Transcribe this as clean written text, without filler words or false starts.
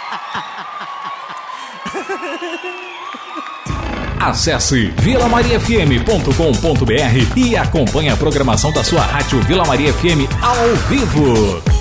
Acesse vilamariafm.com.br e acompanhe a programação da sua rádio Vila Maria FM ao vivo.